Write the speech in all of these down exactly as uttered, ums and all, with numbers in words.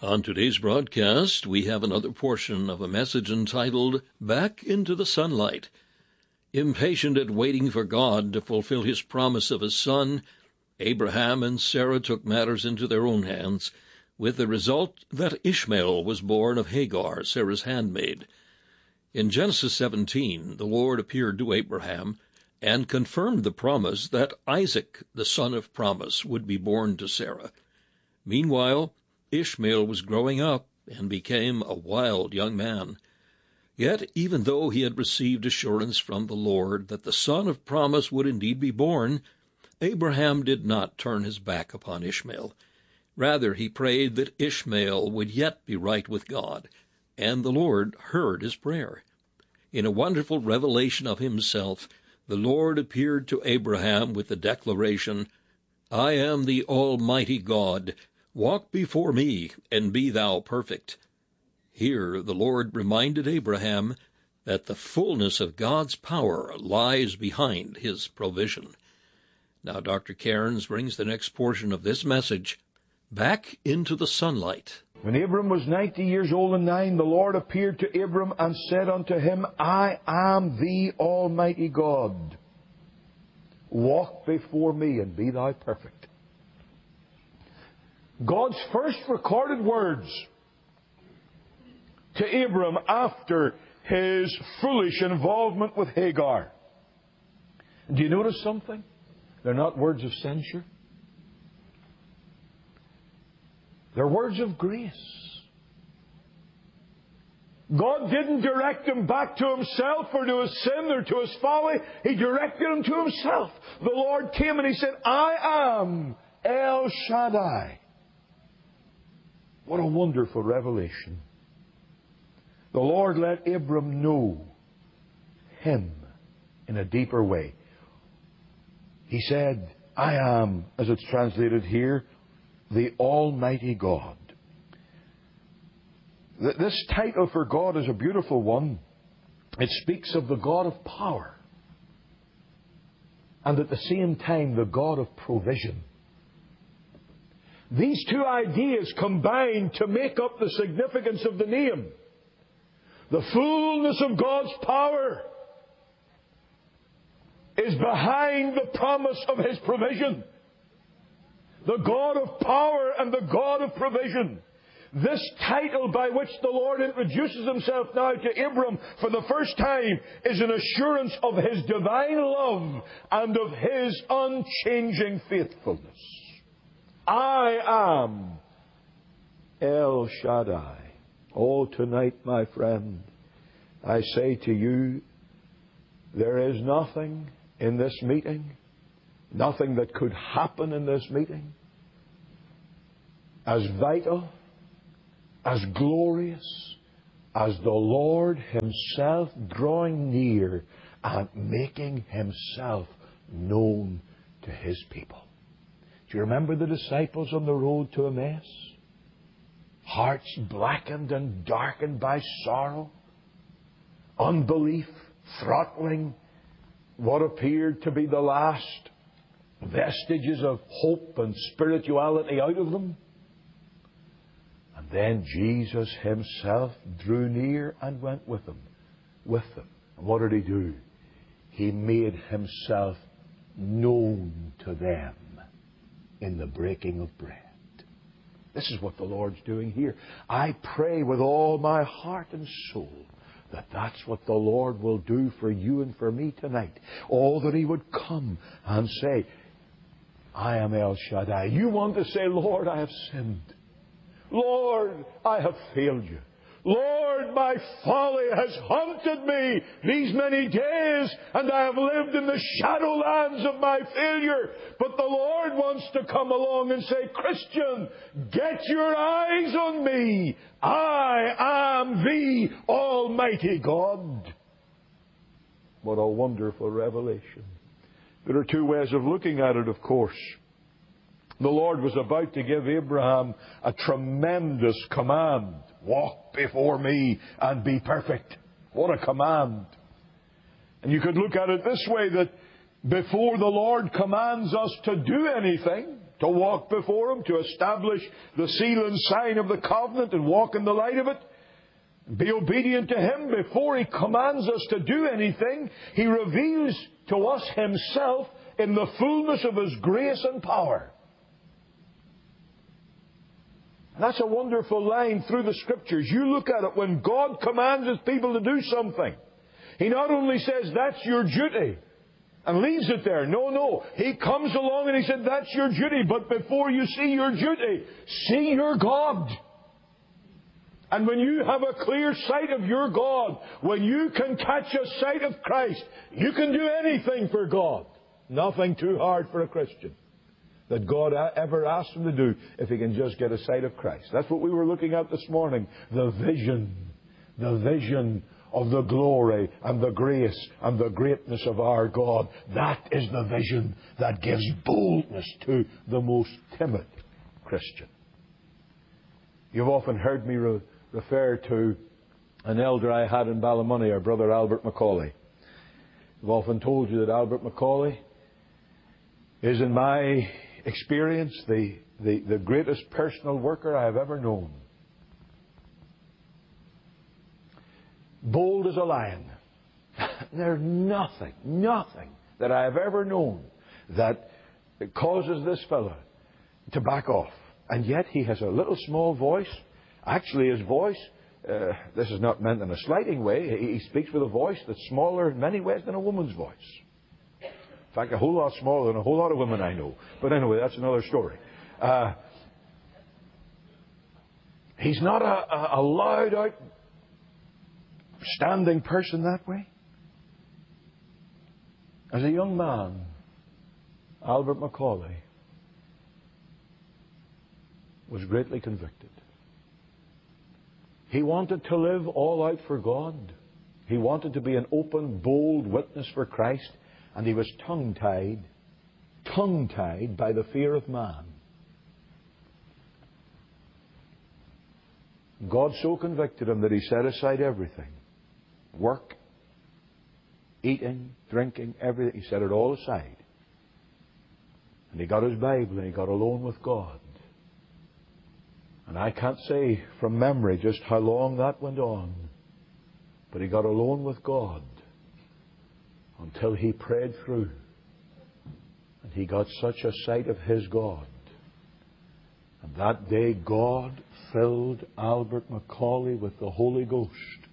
On today's broadcast, we have another portion of a message entitled, Back into the Sunlight. Impatient at waiting for God to fulfill his promise of a son, Abraham and Sarah took matters into their own hands, with the result that Ishmael was born of Hagar, Sarah's handmaid. In Genesis seventeen, the Lord appeared to Abraham and confirmed the promise that Isaac, the son of promise, would be born to Sarah. Meanwhile, Ishmael was growing up and became a wild young man. Yet, even though he had received assurance from the Lord that the son of promise would indeed be born, Abraham did not turn his back upon Ishmael. Rather, he prayed that Ishmael would yet be right with God, and the Lord heard his prayer. In a wonderful revelation of himself, the Lord appeared to Abraham with the declaration, I am the Almighty God. Walk before me, and be thou perfect. Here the Lord reminded Abraham that the fullness of God's power lies behind his provision. Now Doctor Cairns brings the next portion of this message, Back into the Sunlight. When Abram was ninety years old and nine, the Lord appeared to Abram and said unto him, I am the Almighty God. Walk before me, and be thou perfect. God's first recorded words to Abram after his foolish involvement with Hagar. Do you notice something? They're not words of censure. They're words of grace. God didn't direct him back to himself or to his sin or to his folly. He directed him to himself. The Lord came and he said, I am El Shaddai. What a wonderful revelation. The Lord let Abram know him in a deeper way. He said, I am, as it's translated here, the Almighty God. This title for God is a beautiful one. It speaks of the God of power and at the same time the God of provision. These two ideas combine to make up the significance of the name. The fullness of God's power is behind the promise of His provision. The God of power and the God of provision. This title by which the Lord introduces Himself now to Abram for the first time is an assurance of His divine love and of His unchanging faithfulness. I am El Shaddai. Oh, tonight, my friend, I say to you, there is nothing in this meeting, nothing that could happen in this meeting, as vital, as glorious, as the Lord Himself drawing near and making Himself known to His people. Do you remember the disciples on the road to Emmaus? Hearts blackened and darkened by sorrow, unbelief, throttling what appeared to be the last vestiges of hope and spirituality out of them. And then Jesus Himself drew near and went with them. With them. And what did He do? He made Himself known to them in the breaking of bread. This is what the Lord's doing here. I pray with all my heart and soul that that's what the Lord will do for you and for me tonight. Oh, that He would come and say, I am El Shaddai. You want to say, Lord, I have sinned. Lord, I have failed You. Lord, my folly has haunted me these many days, and I have lived in the shadowlands of my failure. But the Lord wants to come along and say, Christian, get your eyes on me. I am the Almighty God. What a wonderful revelation. There are two ways of looking at it, of course. The Lord was about to give Abraham a tremendous command. Walk before me and be perfect. What a command. And you could look at it this way, that before the Lord commands us to do anything, to walk before Him, to establish the seal and sign of the covenant and walk in the light of it. Be obedient to Him. Before He commands us to do anything, He reveals to us Himself in the fullness of His grace and power. And that's a wonderful line through the Scriptures. You look at it, when God commands His people to do something, He not only says, that's your duty, and leaves it there. No, no. He comes along and He said, that's your duty. But before you see your duty, see your God. And when you have a clear sight of your God, when you can catch a sight of Christ, you can do anything for God. Nothing too hard for a Christian that God ever asked him to do if he can just get a sight of Christ. That's what we were looking at this morning. The vision. The vision of the glory and the grace and the greatness of our God. That is the vision that gives boldness to the most timid Christian. You've often heard me re- refer to an elder I had in Ballymoney, our brother Albert Macaulay. I've often told you that Albert Macaulay is, in my experience, the, the, the greatest personal worker I have ever known. Bold as a lion. There's nothing, nothing that I have ever known that causes this fellow to back off. And yet he has a little small voice. Actually, his voice, uh, this is not meant in a slighting way, he, he speaks with a voice that's smaller in many ways than a woman's voice. In fact, a whole lot smaller than a whole lot of women I know. But anyway, that's another story. Uh, he's not a, a, a loud out standing person that way. As a young man, Albert Macaulay was greatly convicted. He wanted to live all out for God. He wanted to be an open, bold witness for Christ. And he was tongue-tied, tongue-tied by the fear of man. God so convicted him that he set aside everything. Work, eating, drinking, everything. He set it all aside. And he got his Bible and he got alone with God. And I can't say from memory just how long that went on. But he got alone with God until he prayed through. And he got such a sight of his God. And that day God filled Albert Macaulay with the Holy Ghost.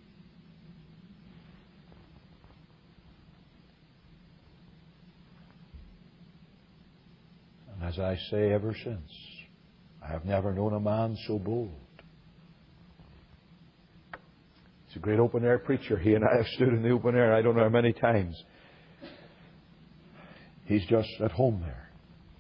And as I say ever since, I have never known a man so bold. He's a great open-air preacher. He and I have stood in the open air I don't know how many times. He's just at home there.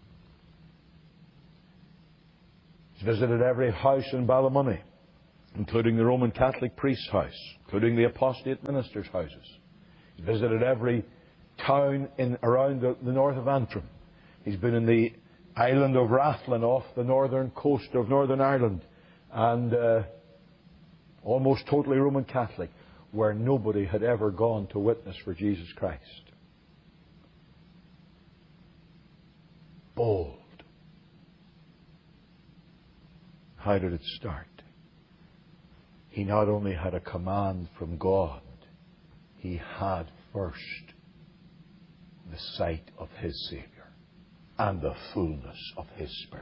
He's visited every house in Ballymoney, including the Roman Catholic priest's house, including the apostate ministers' houses. He's visited every town in around the, the north of Antrim. He's been in the island of Rathlin off the northern coast of Northern Ireland, and uh, almost totally Roman Catholic, where nobody had ever gone to witness for Jesus Christ. Bold. How did it start? He not only had a command from God, he had first the sight of his Savior and the fullness of his Spirit.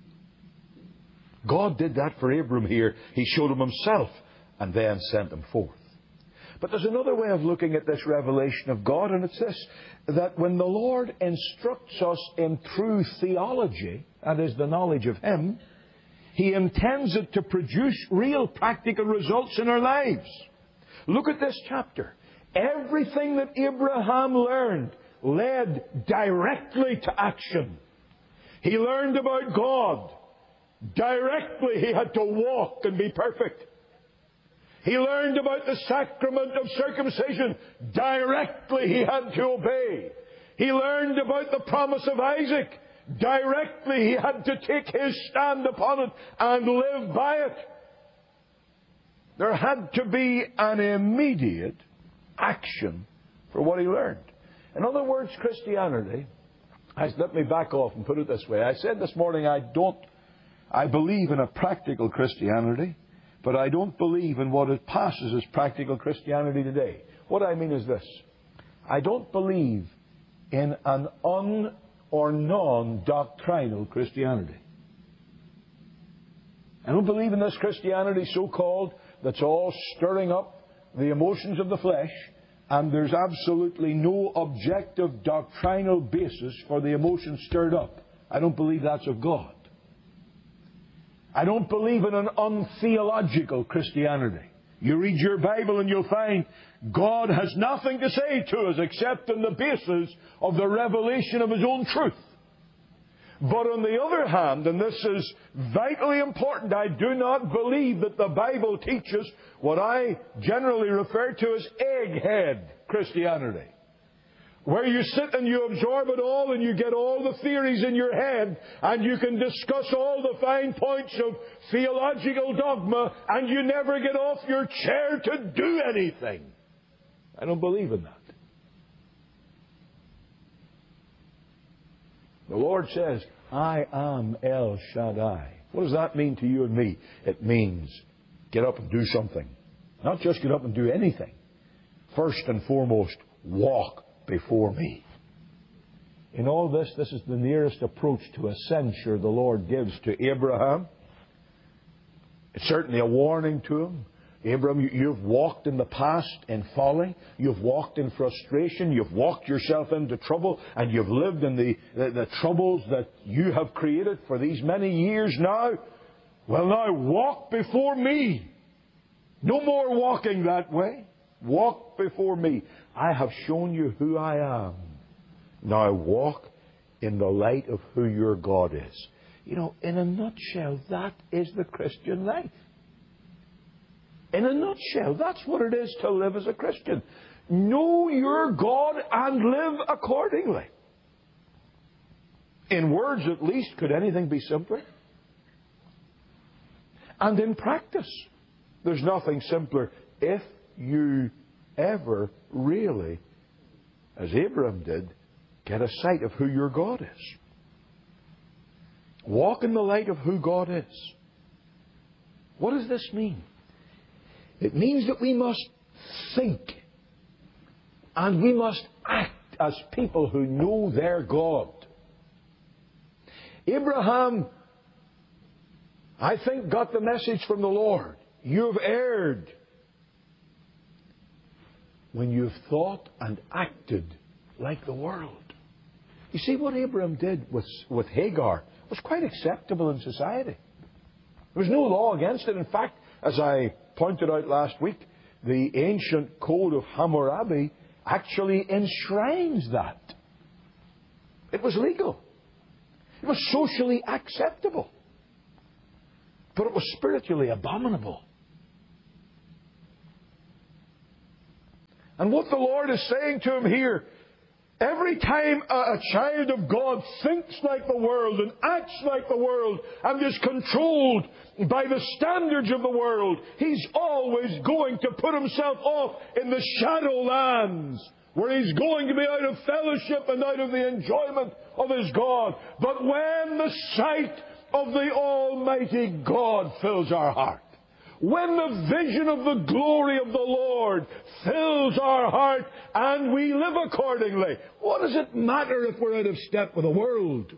God did that for Abram here. He showed him himself and then sent him forth. But there's another way of looking at this revelation of God, and it's this, that when the Lord instructs us in true theology, that is the knowledge of Him, He intends it to produce real practical results in our lives. Look at this chapter. Everything that Abraham learned led directly to action. He learned about God. Directly he had to walk and be perfect. He learned about the sacrament of circumcision. Directly he had to obey. He learned about the promise of Isaac. Directly he had to take his stand upon it and live by it. There had to be an immediate action for what he learned. In other words, Christianity, I, let me back off and put it this way. I said this morning I don't, I believe in a practical Christianity, but I don't believe in what it passes as practical Christianity today. What I mean is this. I don't believe in an un or non-doctrinal Christianity. I don't believe in this Christianity so-called that's all stirring up the emotions of the flesh, and there's absolutely no objective doctrinal basis for the emotions stirred up. I don't believe that's of God. I don't believe in an untheological Christianity. You read your Bible and you'll find God has nothing to say to us except on the basis of the revelation of His own truth. But on the other hand, and this is vitally important, I do not believe that the Bible teaches what I generally refer to as egghead Christianity, where you sit and you absorb it all and you get all the theories in your head and you can discuss all the fine points of theological dogma and you never get off your chair to do anything. I don't believe in that. The Lord says, I am El Shaddai. What does that mean to you and me? It means get up and do something. Not just get up and do anything. First and foremost, walk before me. In all this, this is the nearest approach to a censure the Lord gives to Abraham. It's certainly a warning to him. Abraham, you've walked in the past in folly. You've walked in frustration. You've walked yourself into trouble. And you've lived in the, the, the troubles that you have created for these many years now. Well, now walk before me. No more walking that way. Walk before me. I have shown you who I am. Now walk in the light of who your God is. You know, in a nutshell, that is the Christian life. In a nutshell, that's what it is to live as a Christian. Know your God and live accordingly. In words, at least, could anything be simpler? And in practice, there's nothing simpler if you ever really, as Abraham did, get a sight of who your God is. Walk in the light of who God is. What does this mean? It means that we must think and we must act as people who know their God. Abraham, I think, got the message from the Lord. You've erred when you've thought and acted like the world. You see, what Abraham did with, with Hagar was quite acceptable in society. There was no law against it. In fact, as I pointed out last week, the ancient code of Hammurabi actually enshrines that. It was legal. It was socially acceptable. But it was spiritually abominable. And what the Lord is saying to him here, every time a, a child of God thinks like the world and acts like the world and is controlled by the standards of the world, he's always going to put himself off in the shadow lands where he's going to be out of fellowship and out of the enjoyment of his God. But when the sight of the Almighty God fills our heart, when the vision of the glory of the Lord fills our heart and we live accordingly, what does it matter if we're out of step with the world?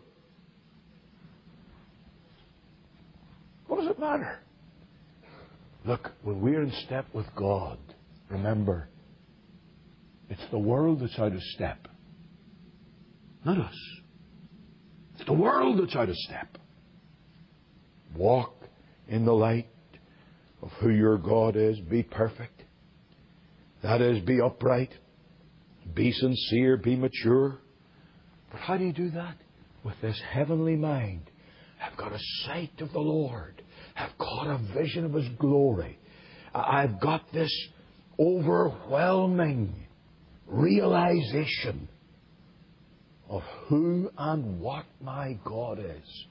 What does it matter? Look, when we're in step with God, remember, it's the world that's out of step, not us. It's the world that's out of step. Walk in the light of who your God is. Be perfect. That is, be upright. Be sincere. Be mature. But how do you do that? With this heavenly mind. I've got a sight of the Lord. I've got a vision of His glory. I've got this overwhelming realization of who and what my God is.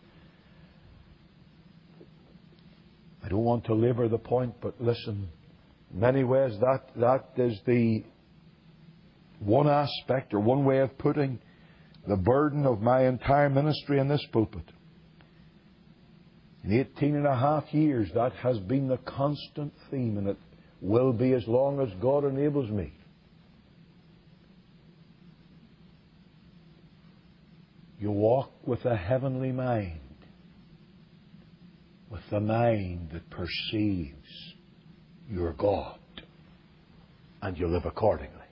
I don't want to labour the point, but listen, in many ways that, that is the one aspect or one way of putting the burden of my entire ministry in this pulpit. In eighteen and a half years, that has been the constant theme, and it will be as long as God enables me. You walk with a heavenly mind, with the mind that perceives your God, and you live accordingly.